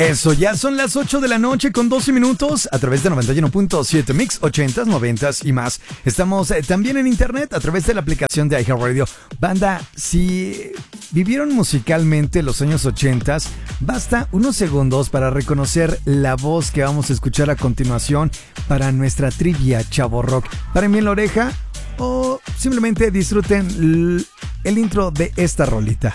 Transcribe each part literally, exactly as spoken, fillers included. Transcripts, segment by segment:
Eso, ya son las ocho de la noche con doce minutos a través de noventa y uno punto siete Mix, ochentas, noventas y más. Estamos eh, también en internet a través de la aplicación de iHeartRadio. Banda, si vivieron musicalmente los años ochentas, basta unos segundos para reconocer la voz que vamos a escuchar a continuación para nuestra trivia Chavo Rock. Paren bien la oreja o simplemente disfruten l- el intro de esta rolita.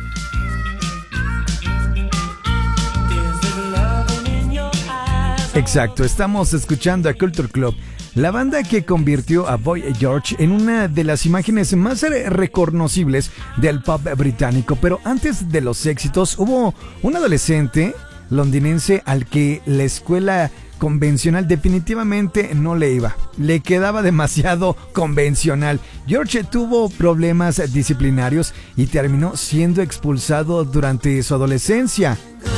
Exacto, estamos escuchando a Culture Club, la banda que convirtió a Boy George en una de las imágenes más reconocibles del pop británico. Pero antes de los éxitos, hubo un adolescente londinense al que la escuela convencional definitivamente no le iba. Le quedaba demasiado convencional. George tuvo problemas disciplinarios y terminó siendo expulsado durante su adolescencia.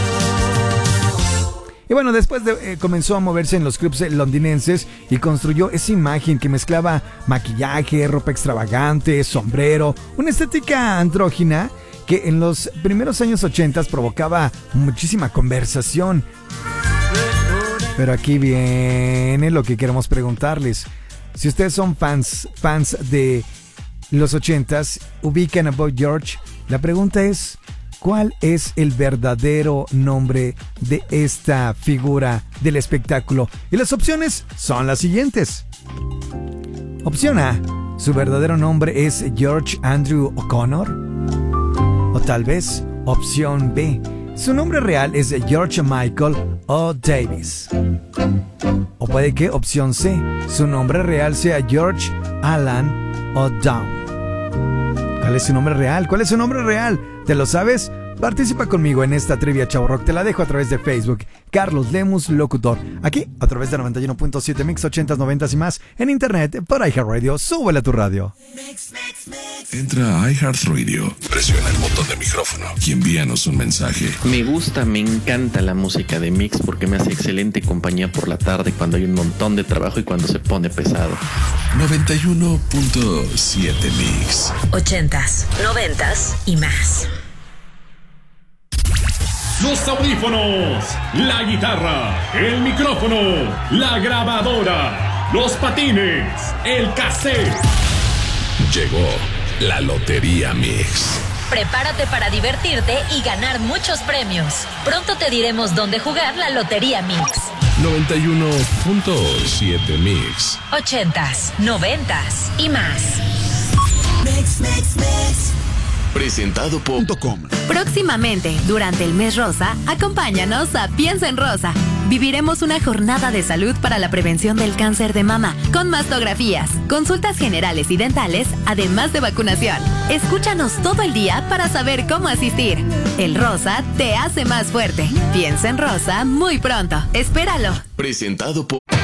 Y bueno, después de, eh, comenzó a moverse en los clubs londinenses y construyó esa imagen que mezclaba maquillaje, ropa extravagante, sombrero, una estética andrógina que en los primeros años ochenta provocaba muchísima conversación. Pero aquí viene lo que queremos preguntarles. Si ustedes son fans, fans de los ochentas, ubican a Boy George, la pregunta es: ¿cuál es el verdadero nombre de esta figura del espectáculo? Y las opciones son las siguientes. Opción A, su verdadero nombre es George Andrew O'Connor. O tal vez, opción B, su nombre real es George Michael O. Davis. O puede que opción C, su nombre real sea George Alan O'Down. ¿Cuál es su nombre real? ¿Cuál es su nombre real? ¿Te lo sabes? Participa conmigo en esta trivia Chavo Rock. Te la dejo a través de Facebook. Carlos Lemus, locutor. Aquí, a través de noventa y uno punto siete Mix, ochentas, noventas y más. En internet, por iHeartRadio. Súbele a tu radio. Entra a iHeartRadio, presiona el botón de micrófono y envíanos un mensaje. Me gusta, me encanta la música de Mix porque me hace excelente compañía por la tarde cuando hay un montón de trabajo y cuando se pone pesado. noventa y uno punto siete Mix. Ochentas, noventas y más. Los audífonos, la guitarra, el micrófono, la grabadora, los patines, el cassette. Llegó la Lotería Mix. Prepárate para divertirte y ganar muchos premios. Pronto te diremos dónde jugar la Lotería Mix. noventa y uno punto siete Mix. Ochentas, noventas y más. Mix, mix, mix. Presentado por .com. Próximamente, durante el mes rosa, acompáñanos a Piensa en Rosa. Viviremos una jornada de salud para la prevención del cáncer de mama, con mastografías, consultas generales y dentales, además de vacunación. Escúchanos todo el día para saber cómo asistir. El rosa te hace más fuerte. Piensa en Rosa muy pronto. Espéralo. Presentado por